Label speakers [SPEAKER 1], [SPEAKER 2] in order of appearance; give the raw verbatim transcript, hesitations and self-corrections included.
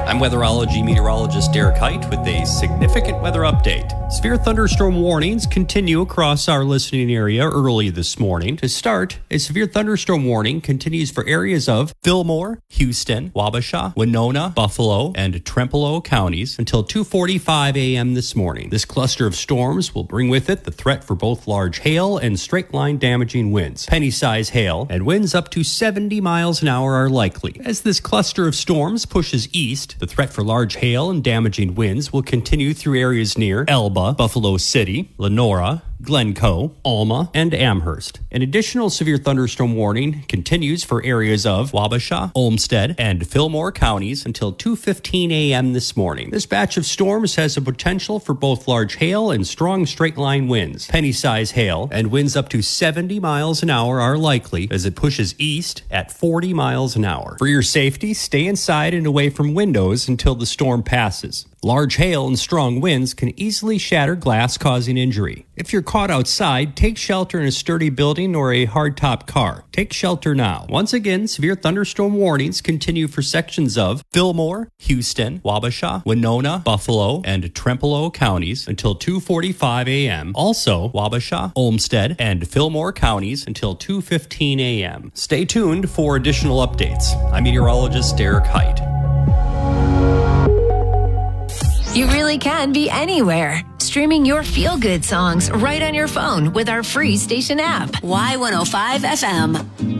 [SPEAKER 1] I'm weatherology meteorologist Derek Height with a significant weather update. Severe thunderstorm warnings continue across our listening area early this morning. To start, a severe thunderstorm warning continues for areas of Fillmore, Houston, Wabasha, Winona, Buffalo, and Trempealeau counties until two forty-five a.m. this morning. This cluster of storms will bring with it the threat for both large hail and straight-line damaging winds. Penny-size hail and winds up to seventy miles an hour are likely. As this cluster of storms pushes east, the threat for large hail and damaging winds will continue through areas near Elba, Buffalo City, Lenora, Glencoe, Alma, and Amherst. An additional severe thunderstorm warning continues for areas of Wabasha, Olmsted, and Fillmore counties until two fifteen a.m. this morning. This batch of storms has a potential for both large hail and strong straight-line winds. Penny-size hail and winds up to seventy miles an hour are likely as it pushes east at forty miles an hour. For your safety, stay inside and away from windows until the storm passes. Large hail and strong winds can easily shatter glass, causing injury. If you're caught outside, take shelter in a sturdy building or a hardtop car. Take shelter now. Once again, severe thunderstorm warnings continue for sections of Fillmore, Houston, Wabasha, Winona, Buffalo, and Trempealeau counties until two forty-five a.m. Also, Wabasha, Olmsted, and Fillmore counties until two fifteen a.m. Stay tuned for additional updates. I'm meteorologist Derek Height.
[SPEAKER 2] You really can be anywhere. Streaming your feel-good songs right on your phone with our free station app. Y one oh five F M.